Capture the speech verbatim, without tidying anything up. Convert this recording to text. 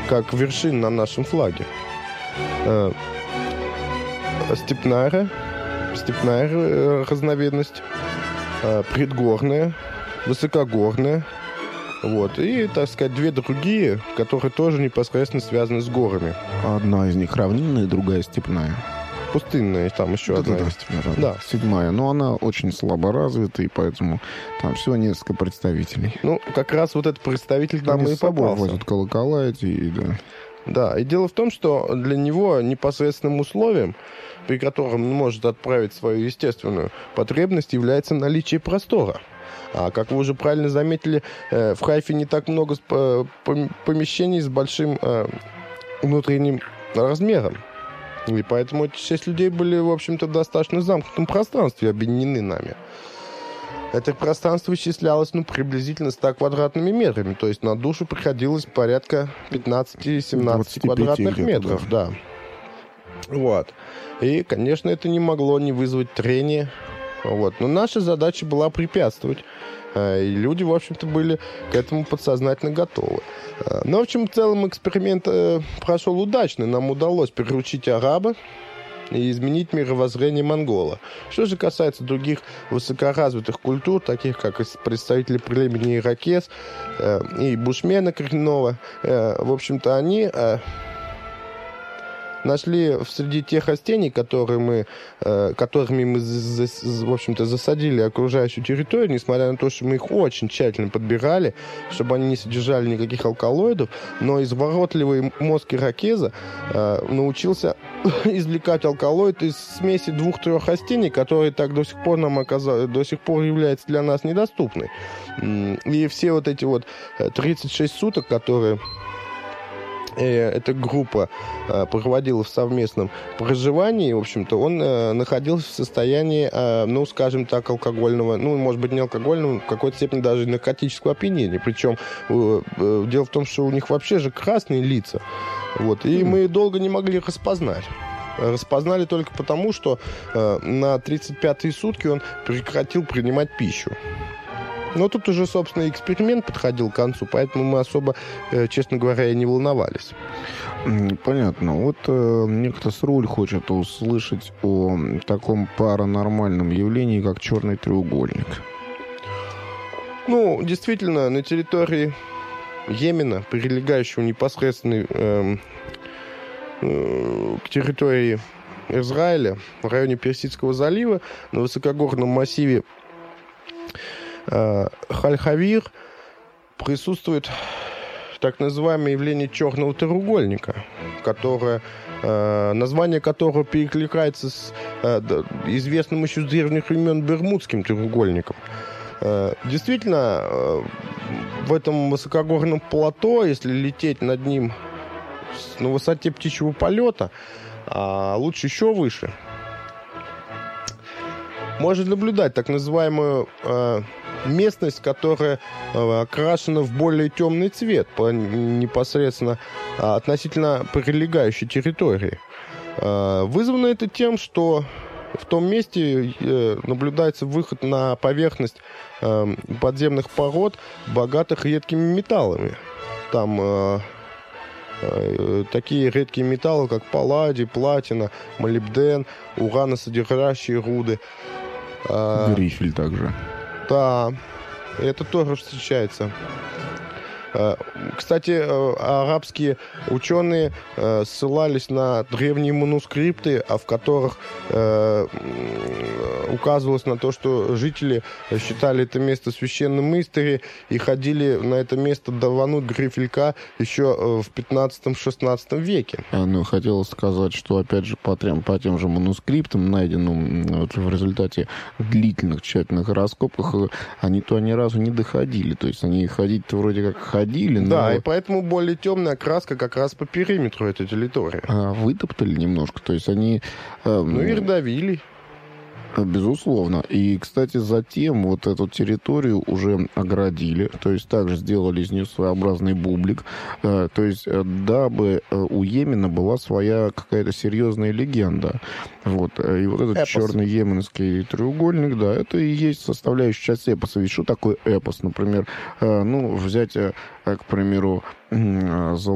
как вершин на нашем флаге. Степная, степная разновидность, предгорная, высокогорная. Вот. И, так сказать, две другие, которые тоже непосредственно связаны с горами. Одна из них равнинная, другая степная. Пустынная, там еще да, одна. Да, да, да. Седьмая. Но она очень слабо развита, и поэтому там всего несколько представителей. Ну, как раз вот этот представитель там Они и с собой попался. возят колокола эти, и да. Да, и дело в том, что для него непосредственным условием, при котором он может отправить свою естественную потребность, является наличие простора. А как вы уже правильно заметили, в Хайфе не так много помещений с большим внутренним размером. И поэтому эти шесть людей были, в общем-то, в достаточно замкнутом пространстве объединены нами. Это пространство исчислялось, ну, приблизительно ста квадратными метрами. То есть на душу приходилось порядка пятнадцать-семнадцать квадратных метров. Да. Вот. И, конечно, это не могло не вызвать трения. Вот. Но наша задача была препятствовать. И люди, в общем-то, были к этому подсознательно готовы. Но, в общем, в целом эксперимент прошел удачно. Нам удалось приручить араба и изменить мировоззрение монгола. Что же касается других высокоразвитых культур, таких как представители племени иракез э, и бушмена коренного, э, в общем-то, они э, нашли среди тех растений, которые мы, э, которыми мы, за, за, в общем-то, засадили окружающую территорию, несмотря на то, что мы их очень тщательно подбирали, чтобы они не содержали никаких алкалоидов, но изворотливый мозг иракеза э, научился извлекать алкалоид из смеси двух-трех растений, которые так до сих пор нам оказалось, до сих пор являются для нас недоступны. И все вот эти вот тридцать шесть суток, которые эта группа проводила в совместном проживании, в общем-то, он находился в состоянии, ну, скажем так, алкогольного, ну, может быть, не алкогольного, в какой-то степени даже наркотического опьянения. Причем дело в том, что у них вообще же красные лица. Вот, и мы долго не могли распознать. Распознали только потому, что на тридцать пятые сутки он прекратил принимать пищу. Но тут уже, собственно, эксперимент подходил к концу, поэтому мы особо, честно говоря, и не волновались. Понятно. Вот э, некто с руль хочет услышать о таком паранормальном явлении, как черный треугольник. Ну, действительно, на территории Йемена, прилегающего непосредственно э, э, к территории Израиля, в районе Персидского залива, на высокогорном массиве Халь-Хавир, присутствует так называемое явление черного треугольника, которое, название которого перекликается с известным еще с древних времен Бермудским треугольником. Действительно, в этом высокогорном плато, если лететь над ним на высоте птичьего полета, а лучше еще выше, можно наблюдать так называемую местность, которая окрашена в более темный цвет по непосредственно относительно прилегающей территории. Вызвано это тем, что в том месте наблюдается выход на поверхность подземных пород, богатых редкими металлами. Там такие редкие металлы, как палладий, платина, молибден, ураносодержащие руды. Грифель также. Да, это тоже встречается. Кстати, арабские ученые ссылались на древние манускрипты, в которых указывалось на то, что жители считали это место священным истори и ходили на это место давануть грифелька еще в пятнадцатом-шестнадцатом веке. Ну, хотелось сказать, что, опять же, по тем, по тем же манускриптам, найденным вот, в результате длительных тщательных раскопок, они то ни разу не доходили. То есть они ходить-то вроде как ходили, но... Да, и поэтому более темная краска как раз по периметру этой территории. А, вытоптали немножко, то есть они... Э, ну и родовили. Безусловно. И, кстати, затем вот эту территорию уже оградили, то есть также сделали из нее своеобразный бублик, то есть дабы у Йемена была своя какая-то серьезная легенда. Вот. И вот этот эпос. Черный йеменский треугольник, да, это и есть составляющая часть эпоса. Ведь что такое эпос? Например, ну, взять, к примеру,